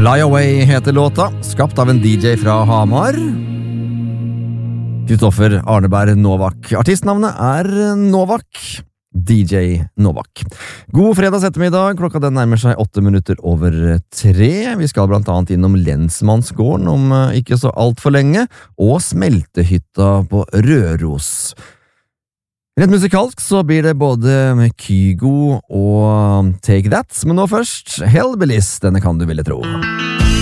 Fly Away heter låta, skapt av en DJ fra Hamar. Kristoffer Arneberg Novak. Artistnavnet er Novak. DJ Novak. God fredags ettermiddag, klokka den nærmer seg 8:08. Vi skal blant annet innom Lensmannsgården om ikke så alt for lenge, og smeltehytta på Røros. Rett musikalsk så blir det både med Kygo og Take That, men nå først Hellbillies, denne kan du ville tro.